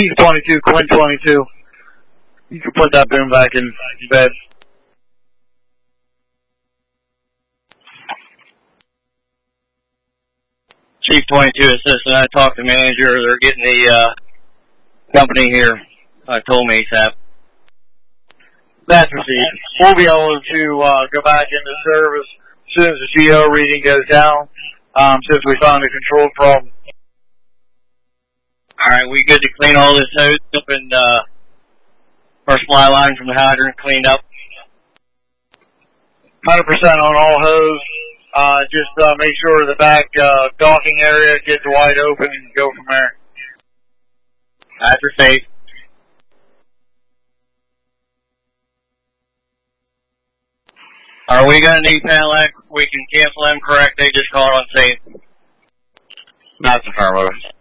Chief 22, Quinn 22. You can put that boom back in bed. Chief 22 assistant, I talked to manager. They're getting the company here. Told me ASAP. That's received. We'll be able to go back into service as soon as the GO reading goes down, since we found a control problem. Alright, we good to clean all this hose up and our supply line from the hydrant cleaned up? 100% on all hose. Just make sure the back docking area gets wide open and go from there. That's safe. Are we going to need Panelec? We can cancel them, correct? They just called on safe. That's affirmative.